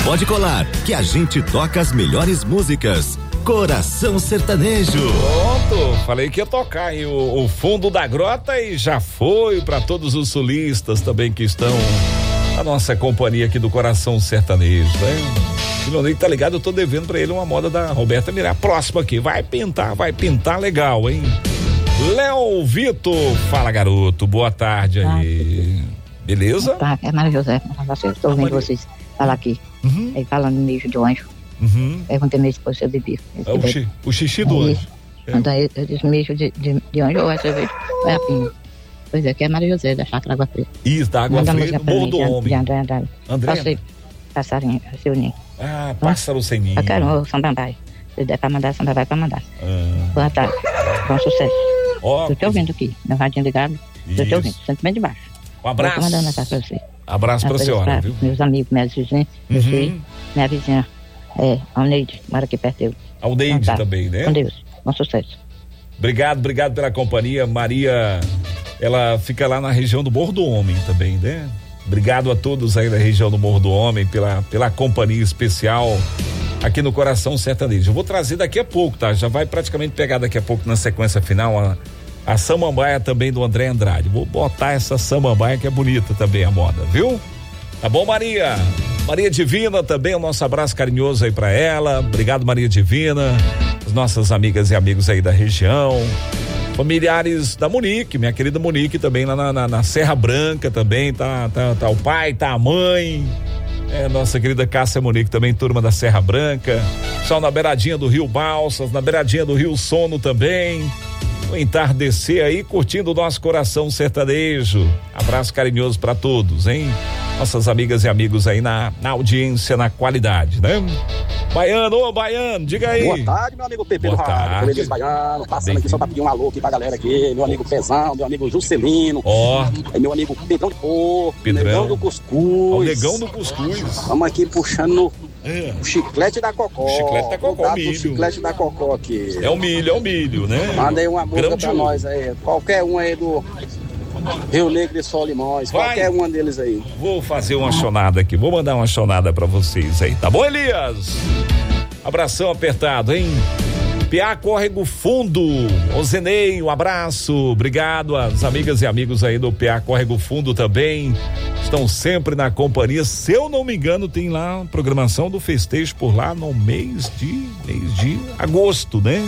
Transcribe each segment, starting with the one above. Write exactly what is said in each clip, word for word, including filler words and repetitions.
pode colar, que a gente toca as melhores músicas. Coração Sertanejo. Pronto, falei que ia tocar aí o, o fundo da grota e já foi para todos os sulistas também que estão na nossa companhia aqui do Coração Sertanejo, né? O Leonei tá ligado, eu tô devendo pra ele uma moda da Roberta Mirá. Próxima aqui, vai pintar, vai pintar legal, hein? Léo Vitor, fala garoto, boa tarde aí. Beleza? Tá, é Maria José, estou ouvindo vocês falar aqui, uhum. aí falando no mijo de anjo. Uhum. Perguntei minha esposa se eu bebi. É o, xi, o xixi do aí, anjo. É. Então eu disse mijo de, de, de anjo ou é cerveja? Ou é a pinga? Pois é, que é Maria José, da Chácara Água Fria. Isso, da Água Fria, do Morro do Homem. De André Andrade. André? Passei, passarinho, seu ninho. Ah, pássaro sem ninho. Eu quero o São Bambai. Se der pra mandar, São Bambai pra mandar. Ah. Boa tarde, bom sucesso. Ó, Tô te ouvindo aqui, meu radinho ligado. Tô te ouvindo, sempre bem de baixo. Um abraço. Tô mandando mensagem pra você. Abraço pra senhora, pra viu? Meus amigos, minhas vizinhas, uhum. filho, minha vizinha, é, a Alneide, mora aqui perto eu. Alneide tá. Também, né? Com Deus, bom sucesso. Obrigado, obrigado pela companhia. Maria, ela fica lá na região do Morro do Homem também, né? Obrigado a todos aí da região do Morro do Homem pela, pela companhia especial aqui no Coração Sertanejo. Eu vou trazer daqui a pouco, tá? Já vai praticamente pegar daqui a pouco na sequência final a, a samambaia também do André Andrade. Vou botar essa samambaia que é bonita também a moda, viu? Tá bom, Maria? Maria Divina também, o nosso abraço carinhoso aí pra ela. Obrigado, Maria Divina. As nossas amigas e amigos aí da região. Familiares da Monique, minha querida Monique também lá na, na, na Serra Branca também, tá, tá, tá o pai, tá a mãe. É, nossa querida Cássia Monique também, turma da Serra Branca. Só na beiradinha do Rio Balsas, na beiradinha do Rio Sono também. O entardecer aí, curtindo o nosso Coração Sertanejo. Abraço carinhoso pra todos, hein? Nossas amigas e amigos aí na, na audiência, na qualidade, né? Baiano, ô Baiano, diga aí. Boa tarde, meu amigo Pepe do Rádio. Beleza, Baiano, passando aqui só pra pedir um alô aqui pra galera aqui. Meu amigo Pezão, meu amigo Juscelino. Ó. Oh. Meu amigo Pedrão de Porco. Pedrão. Negão do Cuscuz. O Negão do Cuscuz. Vamos aqui puxando é. o chiclete da Cocó. O chiclete da Cocó, milho. O chiclete da Cocó aqui. É o milho, é o milho, né? Manda aí uma música pra nós aí. Qualquer um aí do Rio Negro e Solimões, Vai. qualquer um deles aí. Vou fazer uma chonada aqui, vou mandar uma chonada pra vocês aí, tá bom, Elias? Abração apertado, hein? P A Córrego Fundo, Ozenei, um abraço, obrigado às amigas e amigos aí do P A Córrego Fundo também, estão sempre na companhia. Se eu não me engano, tem lá programação do festejo por lá no mês de, mês de agosto, né?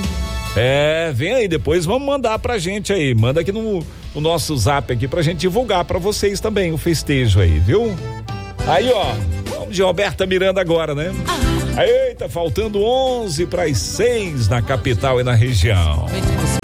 É, vem aí, depois vamos mandar pra gente aí, manda aqui no, no nosso zap aqui pra gente divulgar pra vocês também o festejo aí, viu? Aí, ó, vamos de Roberta Miranda agora, né? Eita, faltando onze para as seis na capital e na região.